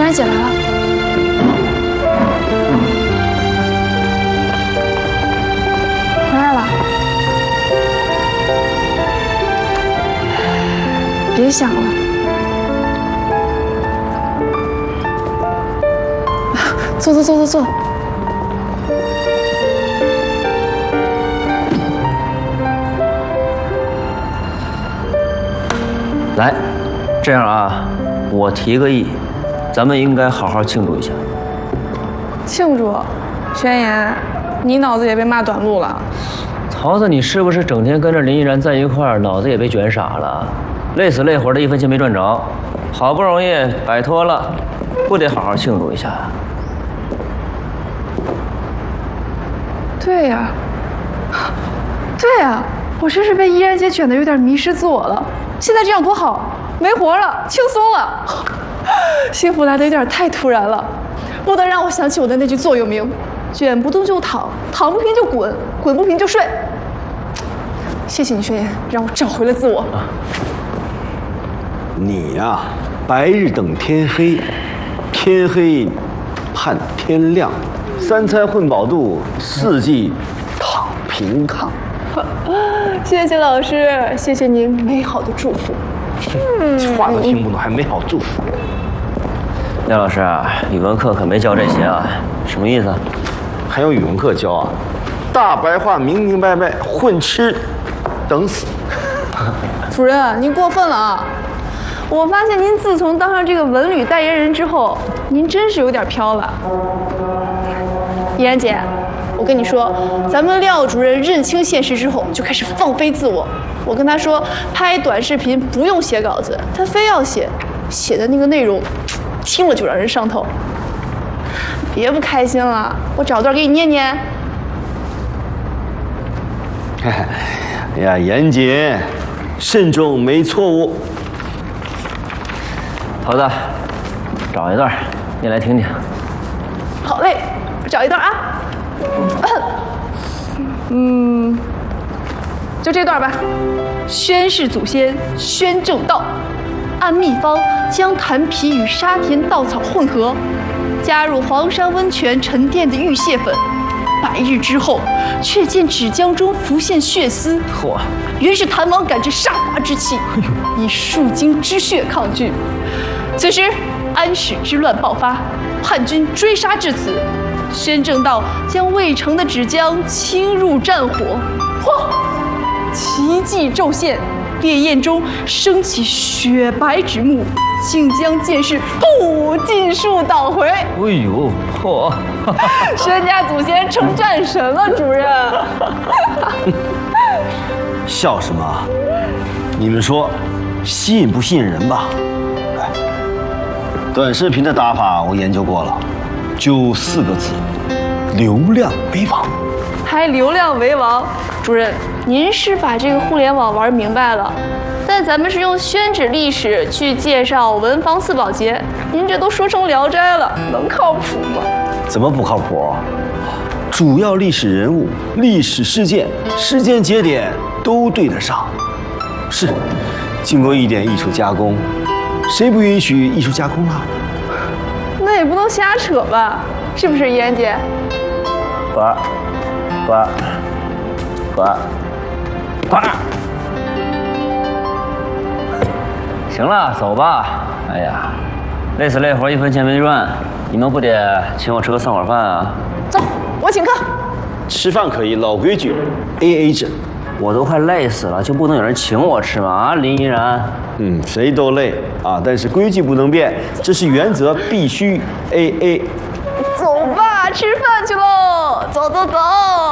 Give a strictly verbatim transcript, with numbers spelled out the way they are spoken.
然姐来了。回来了。别想了。坐坐坐坐坐。 来，这样啊，我提个议，咱们应该好好庆祝一下。 庆祝？宣言，你脑子也被骂短路了。 桃子，你是不是整天跟着林依然在一块儿，脑子也被卷傻了？累死累活的，一分钱没赚着，好不容易摆脱了，不得好好庆祝一下？ 对呀，对呀，我真是被依然姐卷得有点迷失自我了。现在这样多好，没活了，轻松了，幸福来得有点太突然了，不得让我想起我的那句座右铭：卷不动就躺，躺不平就滚，滚不平就睡。谢谢你，宣言，让我找回了自我。 你呀、啊，白日等天黑，天黑盼天亮，三餐混饱肚，四季躺平炕。 谢谢老师，谢谢您美好的祝福。 嗯，话都听不懂，还美好祝福。 廖老师啊，语文课可没教这些啊，什么意思？ 还有语文课教啊？大白话，明明白白，混吃等死。 主任，您过分了啊！我发现您自从当上这个文旅代言人之后，您真是有点飘了。依然姐，我跟你说，咱们廖主任认清现实之后，就开始放飞自我。我跟他说，拍短视频不用写稿子，他非要写，写的那个内容，听了就让人上头。别不开心了，我找段给你念念。 哎呀，严谨，慎重，没错误。 好的，找一段，你来听听。 好嘞，我找一段啊。嗯，就这段吧。宣誓祖先，宣正道，按秘方将檀皮与沙田稻草混合，加入黄山温泉沉淀的玉蟹粉。百日之后，却见纸浆中浮现血丝， 嚯！ 原是檀王感知煞华之气，以树精之血抗拒。此时安史之乱爆发，叛军追杀至此。宣正道将未成的纸浆倾入战火，嚯！奇迹骤现，烈焰中升起雪白纸幕，竟将剑士不尽数捣毁。 哎呦，嚯！ 宣家祖先成战神了，主任。 笑什么？你们说，吸引不吸引人吧？哎，短视频的打法我研究过了，就四个字：流量为王。 还流量为王，主任，您是把这个互联网玩明白了，但咱们是用宣纸历史去介绍文房四宝节，您这都说成《聊斋》了，能靠谱吗？ 怎么不靠谱？主要历史人物、历史事件、时间节点都对得上。是，经过一点艺术加工，谁不允许艺术加工啊？ 那也不能瞎扯吧，是不是依然姐？ 呱呱呱呱！行了，走吧。哎呀，累死累活，一分钱没赚，你们不得请我吃个散伙饭啊？ 走，我请客。 吃饭可以，老规矩 ，A A 制。 我都快累死了，就不能有人请我吃吗？啊，林依然。 嗯，谁都累啊，但是规矩不能变，这是原则，必须 A A。 走吧，吃饭去喽！走走走。